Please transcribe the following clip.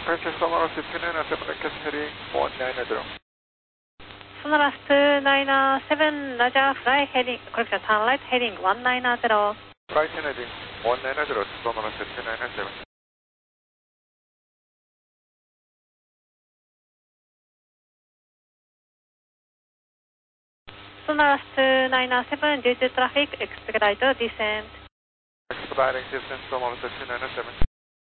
Approach Sonorous 297, request heading 190. Sonorous 297, Roger, fly heading, correction, turn right heading 190. Right heading 190, Sonorous 297. Sonorous 297, due to traffic, expedite descent. Expediting distance, Sonorous 297.